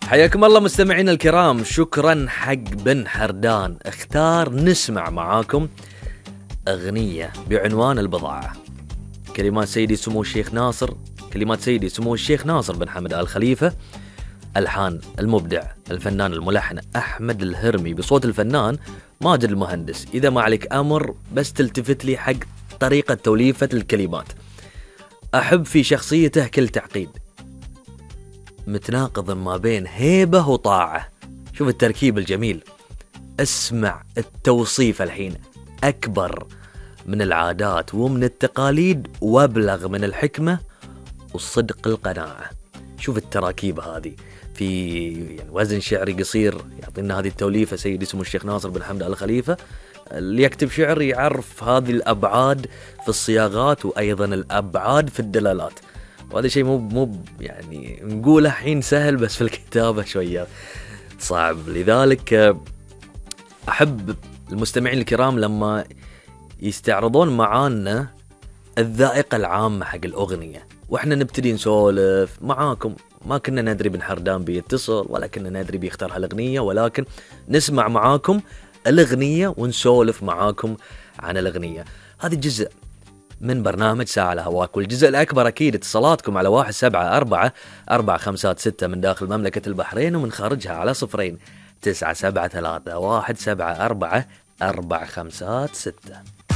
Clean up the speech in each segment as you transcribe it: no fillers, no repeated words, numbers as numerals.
حياكم الله مستمعين الكرام، شكرا حق بن حردان. اختار نسمع معاكم أغنية بعنوان البضاعة. كلمات سيدي سمو الشيخ ناصر بن حمد آل خليفة، ألحان المبدع الفنان الملحن أحمد الهرمي، بصوت الفنان ماجد المهندس. إذا ما عليك أمر بس تلتفت لي حق طريقة توليفة الكلمات. أحب في شخصيته كل تعقيد، متناقض ما بين هيبة وطاعة. شوف التركيب الجميل. اسمع التوصيف الحين: أكبر من العادات ومن التقاليد، وابلغ من الحكمة والصدق القناعة. شوف التراكيب هذه في يعني وزن شعري قصير يعطينا هذه التوليفة سيدي سمو الشيخ ناصر بن حمد آل خليفة. اللي يكتب شعر يعرف هذه الأبعاد في الصياغات وأيضا الأبعاد في الدلالات، وهذا شيء مو يعني نقوله حين سهل، بس في الكتابة شوية صعب. لذلك أحب المستمعين الكرام لما يستعرضون معانا الذائقة العامة حق الأغنية وإحنا نبتدي نسولف معاكم. ما كنا ندري بن حردان بيتصل ولا كنا ندري بيختار هالأغنية، ولكن نسمع معاكم الأغنية ونسولف معاكم عن الأغنية. هذا جزء من برنامج ساعة على هواك، والجزء الأكبر أكيد اتصالاتكم على 174-456 من داخل مملكة البحرين ومن خارجها على 0-973-174-456.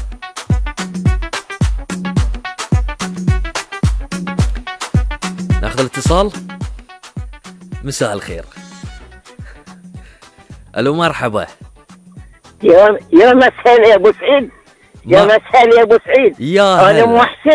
ناخذ الاتصال. مساء الخير. ألو مرحبا. يا مسهل يا أبو سعيد. يا مسهل يا أبو سعيد. يا أنا محسن.